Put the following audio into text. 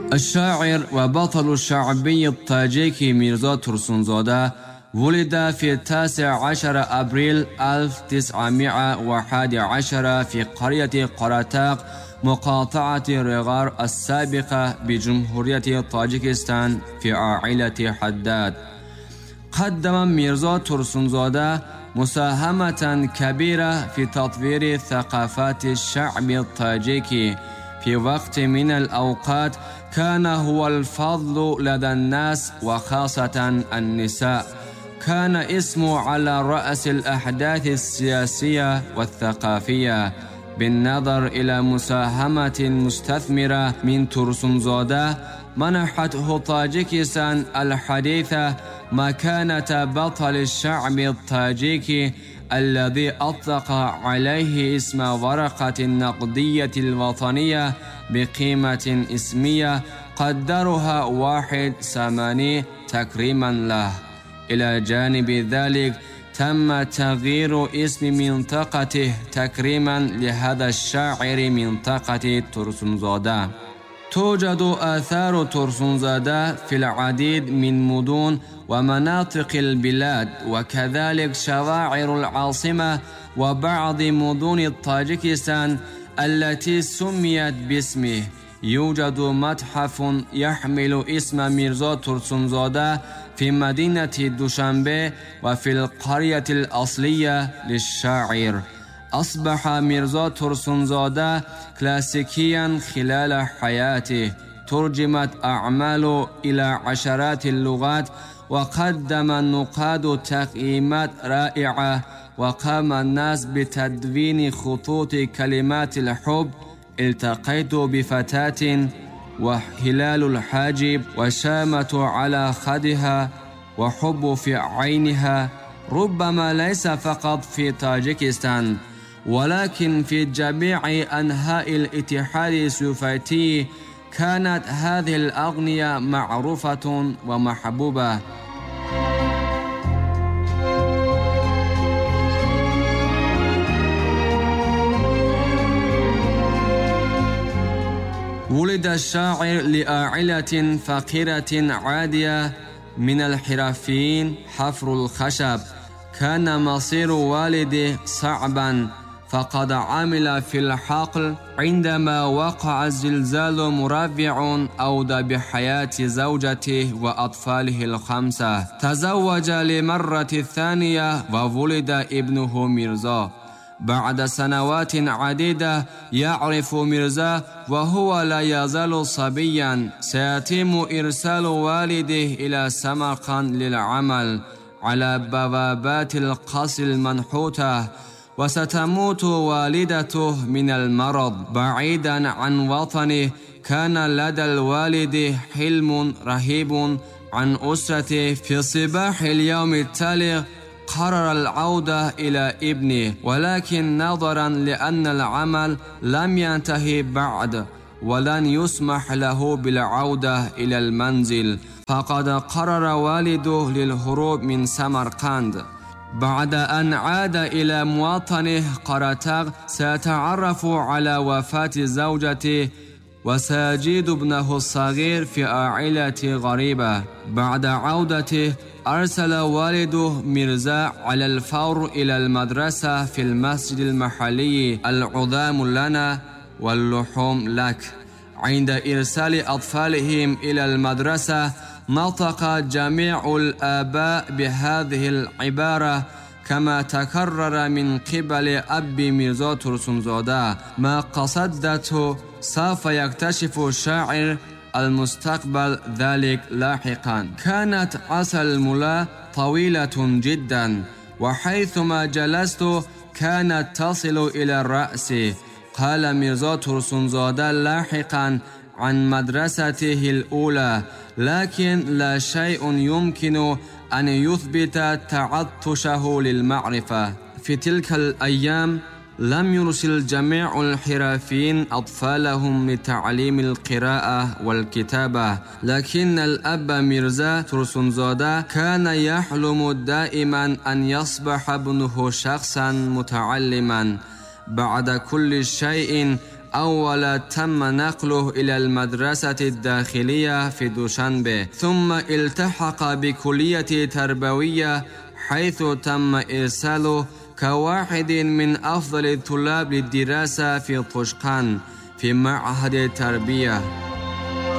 الشاعر وبطل الشعبي التاجيكي ميرزا ترسونزاده ولد في 19 أبريل 1911 في قرية قراتاق مقاطعة رغار السابقة بجمهورية طاجيكستان في عائلة حداد. قدم ميرزا ترسونزاده مساهمة كبيرة في تطوير ثقافات الشعب الطاجيكي. في وقت من الأوقات كان هو الفضل لدى الناس وخاصة النساء. كان اسمه على رأس الأحداث السياسية والثقافية. بالنظر إلى مساهمة مستثمرة من ترسونزاده منحته طاجيكستان الحديثة مكانة بطل الشعب الطاجيكي الذي أطلق عليه اسم ورقة النقدية الوطنية بقيمة اسمية قدرها 1.8 تكريما له. إلى جانب ذلك تم تغيير اسم منطقته تكريما لهذا الشاعر منطقة ترسونزاده. توجد آثار ترسونزاده في العديد من مدن ومناطق البلاد، وكذلك شواعر العاصمة وبعض مدن طاجيكستان التي سميت باسمه. يوجد متحف يحمل اسم ميرزا ترسونزاده في مدينة دوشنبه وفي القرية الأصلية للشاعر. أصبح ميرزا ترسونزاده كلاسيكيا خلال حياته. ترجمت أعماله إلى عشرات اللغات، وقدم النقاد تقييمات رائعة، وقام الناس بتدوين خطوط كلمات الحب. التقيت بفتاة وهلال الحاجب وشامة على خدها وحب في عينها، ربما ليس فقط في طاجيكستان ولكن في جميع أنحاء الاتحاد السوفيتي كانت هذه الأغنية معروفة ومحبوبة. ولد الشاعر لعائلة فقيرة عادية من الحرفيين حفر الخشب. كان مصير والده صعبا، فقد عمل في الحقل عندما وقع الزلزال مربع أودى بحياة زوجته وأطفاله 5. تزوج لمرة ثانية وولد ابنه ميرزا. بعد سنوات عديدة يعرف ميرزا وهو لا يزال صبيا سيتم إرسال والده إلى سمرقند للعمل على بوابات القصر المنحوتة، وستموت والدته من المرض بعيدا عن وطنه. كان لدى الوالد حلم رهيب عن أسرته. في صباح اليوم التالي قرر العودة إلى ابنه، ولكن نظرا لأن العمل لم ينتهي بعد ولن يسمح له بالعودة إلى المنزل، فقد قرر والده للهروب من سمرقند. بعد أن عاد إلى مواطنه قراتاق سيتعرف على وفاة زوجته وسيجد ابنه الصغير في عائلة غريبة. بعد عودته أرسل والده ميرزا على الفور إلى المدرسة في المسجد المحلي: العظام لنا واللحوم لك. عند إرسال أطفالهم إلى المدرسة نطق جميع الآباء بهذه العبارة كما تكرر من قبل أب ميرزا ترسونزاده. ما قصدته سوف يكتشف الشاعر المستقبل ذلك لاحقا. كانت عصا الملا طويلة جدا، وحيثما جلست كانت تصل إلى الرأس. قال ميرزا ترسونزاده لاحقا عن مدرسته الأولى: لكن لا شيء يمكن أن يثبت تعطشه للمعرفة. في تلك الأيام لم يرسل جميع الحرفيين أطفالهم لتعليم القراءة والكتابة، لكن الأب ميرزا ترسونزاده كان يحلم دائما أن يصبح ابنه شخصا متعلما. بعد كل شيء أولا تم نقله إلى المدرسة الداخلية في دوشنبه، ثم التحق بكلية تربوية حيث تم إرساله كواحد من أفضل الطلاب للدراسة في طشقان في معهد التربية.